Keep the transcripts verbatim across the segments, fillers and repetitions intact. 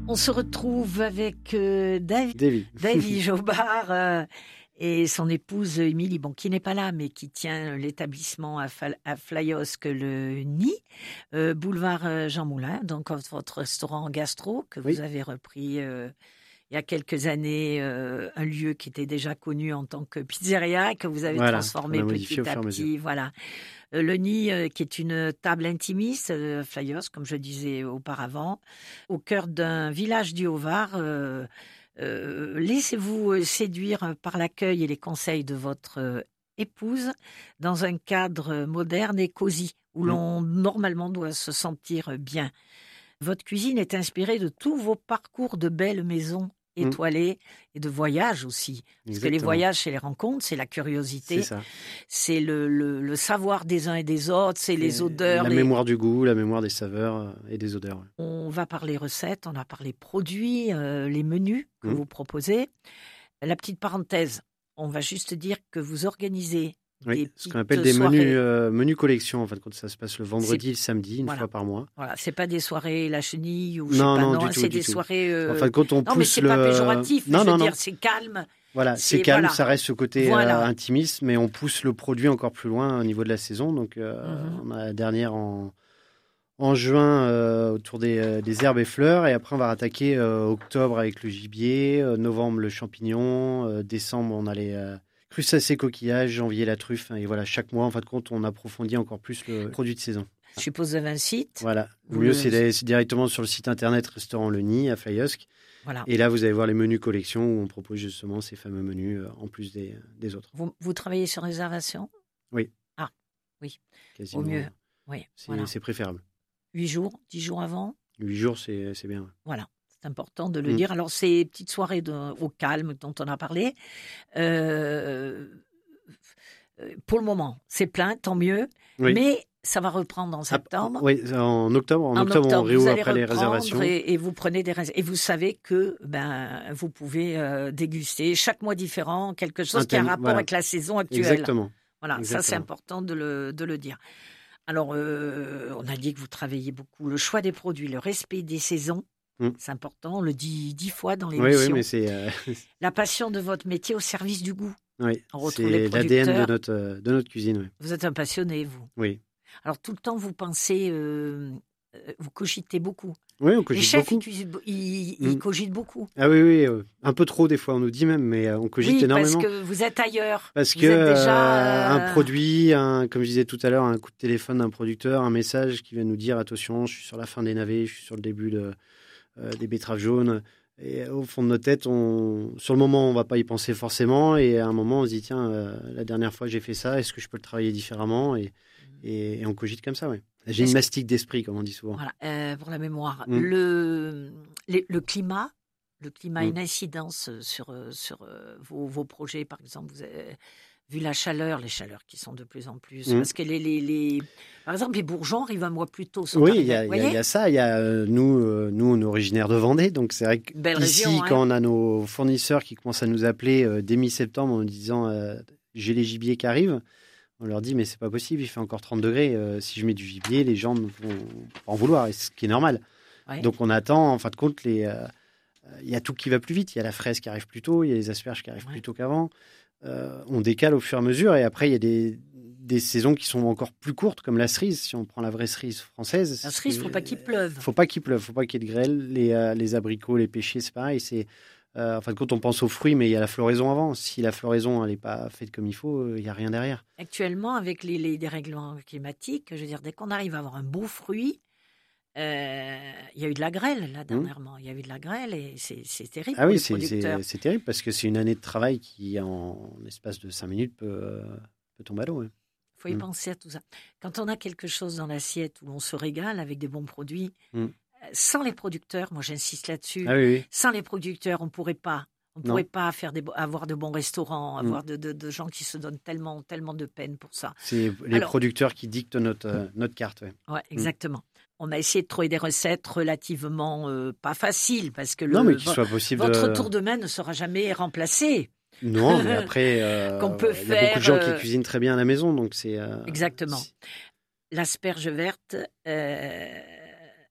On se retrouve avec euh, David, Davy. Davy Jobard euh, et son épouse Émilie, bon, qui n'est pas là, mais qui tient l'établissement à, Fal- à Flyosque le Nid, euh, boulevard euh, Jean Moulin, donc votre restaurant gastro que vous Oui. avez repris euh, il y a quelques années, euh, un lieu qui était déjà connu en tant que pizzeria, que vous avez Voilà, transformé on a modifié petit au fur et à à mesure. petit, voilà. Euh, Le Nid, euh, qui est une table intimiste, euh, Flyos, comme je disais auparavant, au cœur d'un village du Haut-Var. Euh, euh, laissez-vous euh, séduire par l'accueil et les conseils de votre euh, épouse dans un cadre moderne et cosy, où Mm. l'on normalement doit se sentir bien. Votre cuisine est inspirée de tous vos parcours de belles maisons Mm. étoilées et de voyages aussi. Parce que les Exactement. voyages, c'est les rencontres, c'est la C'est curiosité, ça. c'est le, le- le savoir des uns et des autres, c'est les C'est odeurs. la les- mémoire du goût, la mémoire des saveurs euh, et des odeurs. ouais. On va parler recettes, on a parlé produits, euh, les menus que Mm. vous proposez. La petite parenthèse, on va juste dire que vous organisez Oui, des ce qu'on appelle petites des menus, soirées. euh, menus collection. En fait, quand ça se passe le vendredi et le samedi, une Voilà. fois par mois. Voilà, c'est pas des soirées la chenille ou je sais Non, pas, non, non, du hein, tout, c'est du des tout. soirées. euh, En fin de compte, on Non, mais pousse c'est le. pas péjoratif. Non, je veux non, dire, non. c'est calme. Voilà, c'est- c'est calme, voilà. ça reste ce côté Voilà. euh, intimiste, mais on pousse le produit encore plus loin au niveau de la saison. Donc, euh, Mhm. on a la dernière en, en juin euh, autour des, euh, des herbes et fleurs, et après on va rattaquer euh, octobre avec le gibier, euh, novembre le champignon, euh, décembre on a les euh, crustacés coquillages, janvier la truffe, hein, et voilà, chaque mois en fin de compte on approfondit encore plus le produit de saison. Je suppose vous avez un site. Voilà, Vous le mieux le- c'est d'aller directement sur le site internet Restaurant Le Nid à Flyosque, Voilà. et là vous allez voir les menus collection où on propose justement ces fameux menus euh, en plus des, des autres. Vous, vous travaillez sur réservation? Oui. Ah, oui. Quasiment, Au mieux. Oui, c'est voilà. c'est préférable. Huit jours, dix jours avant. Huit jours c'est c'est bien. Voilà, c'est important de le Mm. dire. Alors, ces petites soirées de, au calme dont on a parlé, euh, euh, pour le moment, c'est plein, tant mieux. Oui. Mais ça va reprendre en Ah, septembre. oui, en octobre, en, En octobre, on octobre, vous réouvre allez après les reprendre réservations. et, et vous prenez des rés- et vous savez que ben vous pouvez euh, déguster chaque mois différent quelque chose Un qui a un thème, rapport voilà. avec la saison actuelle. Exactement. Voilà, ça c'est Exactement. important de le, de le dire. Alors, euh, on a dit que vous travaillez beaucoup. Le choix des produits, le respect des saisons, Mm. c'est important. On le dit dix fois dans Oui, l'émission. oui, mais c'est euh, La passion de votre métier au service du goût. oui, On retrouve les c'est l'A D N de producteurs. notre, euh, de notre cuisine. Oui. Vous êtes un passionné, vous. Oui, Alors, tout le temps, vous pensez, euh, euh, vous cogitez beaucoup. oui, on Les cogite chefs, ils, beaucoup. cuisinent be- ils- ils Mm. cogitent beaucoup. Ah oui, oui, euh, un peu trop des fois, on nous dit même, mais euh, on cogite Oui, énormément. parce que vous êtes ailleurs. Parce Vous que êtes déjà, euh, un euh, produit, un, comme je disais tout à l'heure, un coup de téléphone d'un producteur, un message qui vient nous dire attention, je suis sur la fin des navets, je suis sur le début de, euh, des betteraves jaunes. Et au fond de nos têtes, on, sur le moment, on va pas y penser forcément. Et à un moment, on se dit tiens, euh, la dernière fois j'ai fait ça, est-ce que je peux le travailler différemment et, et, et on cogite comme ça, ouais. La Est-ce gymnastique d'esprit, comme on dit souvent. Voilà, euh, pour la mémoire. Mm. Le, les- le climat, le climat a Mm. une incidence sur, euh, sur euh, vos, vos projets, par exemple. Vous avez vu la chaleur, les chaleurs qui sont de plus en plus. Mm. Parce que les, les, les- par exemple, les bourgeons arrivent un mois plus tôt. sont Oui, il arrivés, y, a- vous il y a- il voyez y a ça. Il y a, euh, nous, euh, nous, on est originaire de Vendée, donc c'est vrai Belle qu'ici, région, hein. quand on a nos fournisseurs qui commencent à nous appeler euh, dès mi-septembre en nous disant euh, j'ai les gibiers qui arrivent, on leur dit mais c'est pas possible, il fait encore trente degrés. euh, si je mets du gibier, les gens vont en vouloir, et ce qui est normal. Ouais. Donc on attend, en fin de compte, les, euh, il y a tout qui va plus vite. Il y a la fraise qui arrive plus tôt, il y a les asperges qui arrivent Ouais. plus tôt qu'avant. Euh, on décale au fur et à mesure, et après il y a des, des saisons qui sont encore plus courtes, comme la cerise. Si on prend la vraie cerise française, La cerise, il ne faut pas qu'il pleuve. faut pas qu'il pleuve, faut pas qu'il y ait de grêle. Les, euh, les abricots, les pêchers, c'est pareil. C'est, euh, en fin de compte, on pense aux fruits, mais il y a la floraison avant. Si la floraison elle n'est pas faite comme il faut, euh, il n'y a rien derrière. Actuellement, avec les, les dérèglements climatiques, je veux dire, dès qu'on arrive à avoir un beau fruit, euh, il y a eu de la grêle, là, dernièrement. Il y a eu de la grêle et c'est c'est terrible Ah pour oui, les c'est, producteurs. c'est, c'est terrible parce que c'est une année de travail qui, en espace de cinq minutes, peut, euh, peut tomber à l'eau. Ouais. Il faut y Mm. penser à tout ça. Quand on a quelque chose dans l'assiette où l'on se régale avec des bons produits, Mm. euh, sans les producteurs, moi j'insiste là-dessus, Ah oui, oui. sans les producteurs, on ne pourrait pas. On Non. pourrait pas faire des, bo- avoir de bons restaurants, Mm. avoir de, de- de gens qui se donnent tellement, tellement de peine pour ça. C'est les Alors- producteurs qui dictent notre, euh, notre carte. Ouais. Ouais, exactement. On a essayé de trouver des recettes relativement euh, pas faciles parce que Non, le, mais qu'il vo- soit possible votre de... tour de main ne sera jamais remplacé. Non, mais après, euh, Qu'on peut il y a beaucoup de gens faire, euh, qui cuisinent très bien à la maison, donc c'est... euh, Exactement. c'est- L'asperge verte, euh,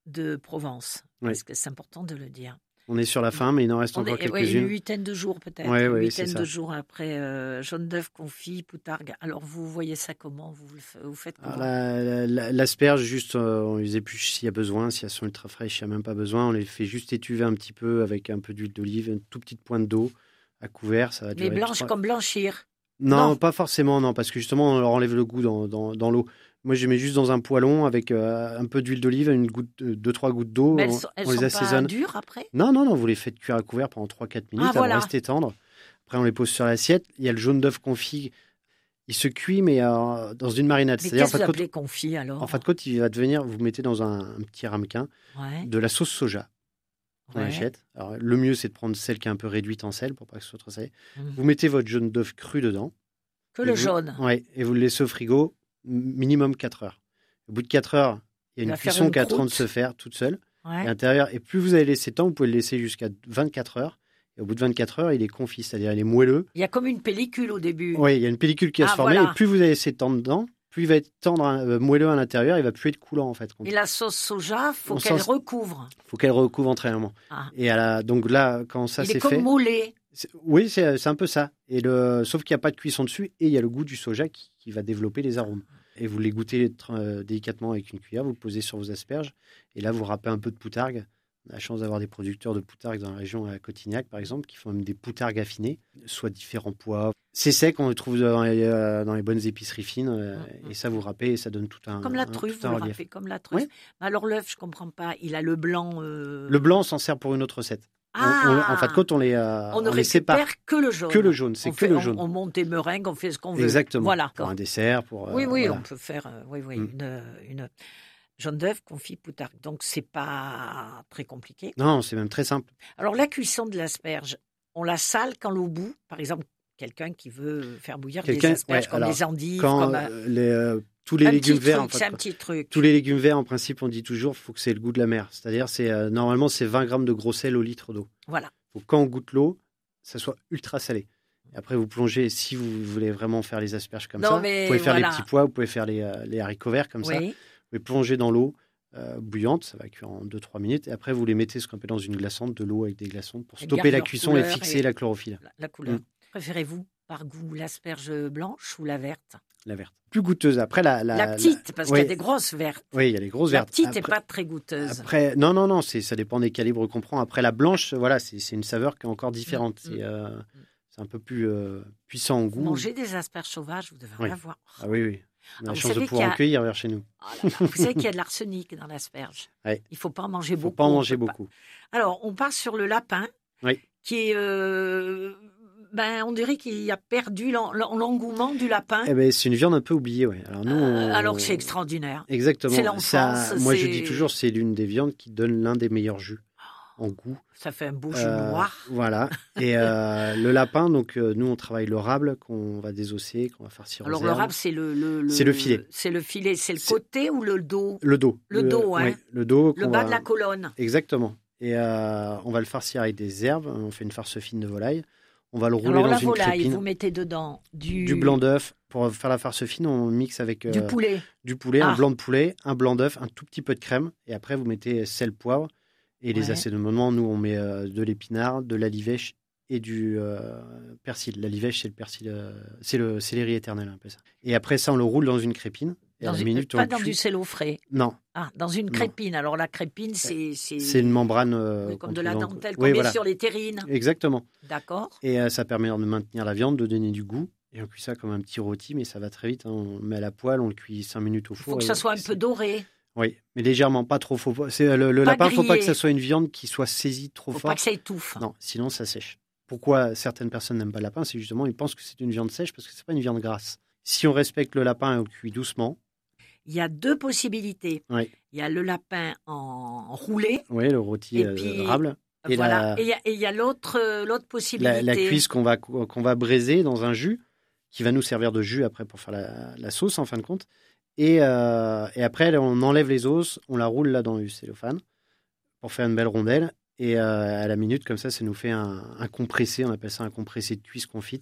de Provence, Oui. parce que c'est important de le dire. On est sur la fin, mais il en reste On encore est, ouais, quelques-unes. une huitaine de jours peut-être. Ouais, une ouais, c'est huitaine ça. de jours après euh, jaune d'œuf, confit, poutargue. Alors vous voyez ça comment? Vous, le f- vous faites comment? Alors, la- la- l'asperge, juste, euh, on les épluche s'il y a besoin. Si elles sont ultra fraîches, il n'y a même pas besoin. On les fait juste étuver un petit peu avec un peu d'huile d'olive, une toute petite pointe d'eau à couvert. Ça va Mais durer blanche trois- comme blanchir. Non, Non. pas forcément, non, parce que justement, on leur enlève le goût dans, dans, dans l'eau. Moi, je les mets juste dans un poêlon avec euh, un peu d'huile d'olive, une goutte, euh, deux, trois gouttes d'eau. Mais elles on sont, elles on les sont pas assaisonne. dures après? Non, non, non, vous les faites cuire à couvert pendant trois quatre minutes, Ah, elles voilà. vont rester tendres. Après, on les pose sur l'assiette. Il y a le jaune d'œuf confit. Il se cuit, mais euh, dans une marinade. Mais C'est-à-dire, en qu'est-ce que fin vous de compte, appelez confit alors? en fin de compte, il va devenir, vous mettez dans un, un petit ramequin Ouais, de la sauce soja qu'on ouais. achète. Alors, le mieux, c'est de prendre celle qui est un peu réduite en sel pour pas que ce soit trop salé. Mm. Vous mettez votre jaune d'œuf cru dedans. Que Et le vous- jaune. Ouais, et vous le laissez au frigo minimum quatre heures. Au bout de quatre heures, il y a Il une va faire cuisson une qui est en train de croûte. se faire toute seule Ouais. à l'intérieur. Et plus vous allez laisser de temps, vous pouvez le laisser jusqu'à vingt-quatre heures. Et au bout de vingt-quatre heures, il est confit, c'est-à-dire il est moelleux. Il y a comme une pellicule au début. Oui, il y a une pellicule qui va Ah, se former. voilà. Et plus vous allez laisser de temps dedans, plus il va être tendre, euh, moelleux à l'intérieur. Il va plus être coulant en fait. Et la sauce soja, faut On qu'elle sent- recouvre. Il faut qu'elle recouvre entièrement. Ah. Et à la... donc là, quand ça Il est c'est comme fait, moulé. c'est- oui, c'est c'est un peu ça. Et le... Sauf qu'il n'y a pas de cuisson dessus et il y a le goût du soja qui, qui va développer les arômes. Et vous les goûtez tra- euh, délicatement avec une cuillère, vous le posez sur vos asperges. Et là, vous râpez un peu de poutargue. On a la chance d'avoir des producteurs de poutargue dans la région à Cotignac, par exemple, qui font même des poutargues affinées, soit différents poids. C'est sec, on le trouve dans les, euh, dans les bonnes épiceries fines. euh, Mm, mm. Et ça, vous râpez et ça donne tout un, Comme la un- truffe, tout un vous le relief. râpez comme la truffe. Oui. Mais alors l'œuf, je comprends pas. Il a le blanc. euh, Le blanc, on s'en sert pour une autre recette. On- Ah. on- en fin de compte, on les, euh, On ne on les sépare. récupère que le jaune. Que le jaune, c'est On que fait- le on- jaune. On, monte des meringues, on fait ce qu'on veut. Exactement. Voilà. Pour un dessert, pour. euh, Oui, oui, voilà. on peut faire euh, oui, oui, Mm. une, une jaune d'œuf, confit, poutargue. Donc, c'est pas très compliqué. Non, c'est même très simple. Alors, la cuisson de l'asperge, on la sale quand l'eau bout. Par exemple, quelqu'un qui veut faire bouillir des Quelqu'un- asperges ouais, comme alors, des endives, Quand comme un, euh, les, euh, tous les un légumes petit verts, truc, en fait, c'est un petit truc. tous les légumes verts, en principe, on dit toujours, faut que c'est le goût de la mer. C'est-à-dire, c'est euh, normalement, c'est vingt grammes de gros sel au litre d'eau. Voilà. Faut que quand on goûte l'eau, ça soit ultra salé. Et après, vous plongez, si vous voulez vraiment faire les asperges comme Non, ça, mais vous pouvez faire voilà. les petits pois, vous pouvez faire les, euh, les haricots verts comme ça. Vous Oui. pouvez plonger dans l'eau euh, bouillante, ça va cuire en deux trois minutes. Et après, vous les mettez ce qu'on appelle dans une glaçante, de l'eau avec des glaçons pour Et stopper garder la leur cuisson et couleur fixer et- la chlorophylle, La, la couleur. Mm. Préférez-vous, par goût, l'asperge blanche ou la verte? la verte. Plus goûteuse. Après, la, la, La, petite, parce qu'il y oui. a des grosses vertes. Oui, il y a les grosses La vertes. petite n'est Après- pas très goûteuse. Après, non, non, non, c'est, ça dépend des calibres qu'on prend. Après, la blanche, voilà, c'est, c'est une saveur qui est encore différente. Mm, C'est, mm. euh, c'est un peu plus euh, puissant en Vous goût. mangez des asperges sauvages, vous devez Oui. en avoir. Ah oui, oui. On a Ah, la vous chance de savez pouvoir qu'il y en a- cueillir vers chez nous. Oh là là, vous savez qu'il y a de l'arsenic dans l'asperge. Ouais. Il ne faut pas en manger Il ne faut beaucoup. pas en on manger peut pas. beaucoup. Alors, on part sur le lapin, Oui. qui est... euh, ben, on dirait qu'il a perdu l'en- l'en- l'engouement du lapin, Eh ben, c'est une viande un peu oubliée, ouais. Alors, nous, euh, on- alors que c'est extraordinaire. Exactement. c'est l'enfance, Ça, moi, je c'est- dis toujours, c'est l'une des viandes qui donne l'un des meilleurs jus en goût. Ça fait un beau jus Euh, noir. Voilà. Et euh, le lapin, donc, euh, nous, on travaille le rable qu'on va désosser, qu'on va farcir aux Alors, le herbes. rab, c'est le, le, C'est le filet. C'est le filet. C'est le C'est- côté ou le dos? Le dos. Le dos, hein. ouais, le dos. Le qu'on bas va- de la colonne. Exactement. Et euh, on va le farcir avec des herbes. On fait une farce fine de volaille. On va le rouler Alors, dans la une volaille, crépine. vous mettez dedans du, Du blanc d'œuf. Pour faire la farce fine, on mixe avec euh, du poulet. du poulet, Ah. un blanc de poulet, un blanc d'œuf, un tout petit peu de crème. Et après, vous mettez sel, poivre. Et les Ouais. assaisonnements, nous, on met euh, de l'épinard, de l'alivèche et du euh, persil. L'alivèche, c'est le persil, euh, c'est le céleri éternel, un peu ça. Et après ça, on le roule dans une crépine. Et Dans à la une- minute, on pas le dans cuit. du cello frais. Non, Ah, dans une Non. crépine. Alors, la crépine, c'est... c'est une membrane. euh, Oui, comme qu'on de la trouve en- dentelle qu'on Oui, met voilà. sur les terrines. Exactement. D'accord. Et euh, ça permet de maintenir la viande, de donner du goût. Et on cuit ça comme un petit rôti, mais ça va très vite, hein. On le met à la poêle, on le cuit cinq minutes au Il four. faut que et- ça soit un et peu c'est- doré. Oui, mais légèrement, pas trop. Faut... pas- C'est, le le Pas lapin, il ne faut pas que grillé. ça soit une viande qui soit saisie trop Faut fort. pas que ça étouffe. Non, sinon ça sèche. Pourquoi certaines personnes n'aiment pas le lapin? C'est justement, ils pensent que c'est une viande sèche parce que c'est pas une viande grasse. Si on respecte le lapin et on le cuit doucement, Il y a deux possibilités. Oui. Il y a le lapin en roulé. oui, le rôti Et euh, puis, rable. Et voilà. la- Et il y a- et il y a l'autre euh, l'autre possibilité. La, la cuisse qu'on va, qu'on va braiser dans un jus, qui va nous servir de jus après pour faire la, la sauce en fin de compte. Et, euh, et après, on enlève les os, on la roule là dans du cellophane pour faire une belle rondelle. Et euh, à la minute, comme ça, ça nous fait un, un compressé, on appelle ça un compressé de cuisse confite.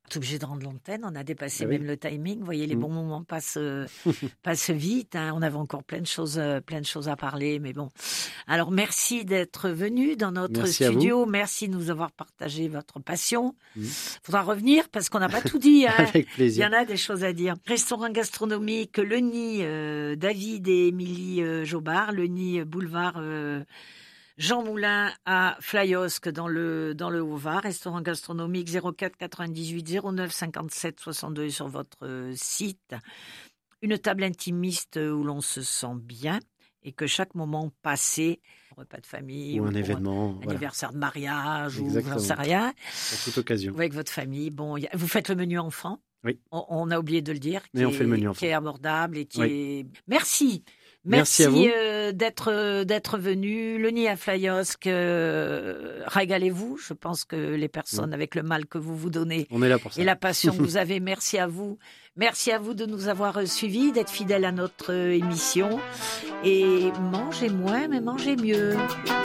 Tout obligé de rendre l'antenne, on a dépassé Ah même oui. le timing. Vous voyez, les Mmh. bons moments passent, euh, passent vite. Hein. On avait encore plein de choses, euh, plein de choses à parler, mais bon. Alors merci d'être venu dans notre Merci à vous. studio. Merci de nous avoir partagé votre passion. Mmh. Faudra revenir parce qu'on n'a pas tout dit. Hein. Avec Il y plaisir. en a des choses à dire. Restaurant gastronomique Le Nid, euh, David et Émilie euh, Jobard, Le Nid euh, boulevard euh, Jean Moulin à Flyosque dans le dans le Haut-Var. Restaurant gastronomique zéro quatre quatre-vingt-dix-huit zéro neuf cinquante-sept soixante-deux sur votre euh, site. Une table intimiste où l'on se sent bien et que chaque moment passé, un repas de famille Ou un pour événement. un Voilà. anniversaire de mariage ou Exactement. j'en sais rien, Pour toute occasion. ou avec votre famille. Bon, y a- vous faites le menu enfant. Oui. On, on a oublié de le dire. Mais qui on fait le est- menu enfant. Qui est abordable et qui Oui. est. Merci. Merci à vous. euh, d'être euh, d'être venu. Le Nid à Flyosque, euh, régalez-vous. Je pense que les personnes avec le mal que vous vous donnez On est là pour ça. et la passion que vous avez, merci à vous. Merci à vous de nous avoir euh, suivis, d'être fidèles à notre euh, émission. Et mangez moins, mais mangez mieux.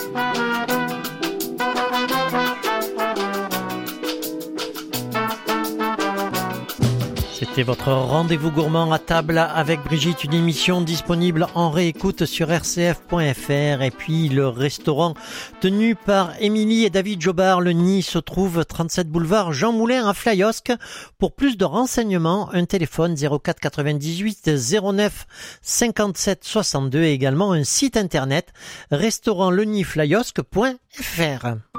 C'était votre rendez-vous gourmand à table avec Brigitte, une émission disponible en réécoute sur r c f point f r. Et puis le restaurant tenu par Émilie et David Jobard, Le Nid, se trouve trente-sept boulevard Jean Moulin à Flyosque. Pour plus de renseignements, un téléphone zéro quatre quatre-vingt-dix-huit zéro neuf cinquante-sept soixante-deux et également un site internet restaurant le nid flyosque point f r.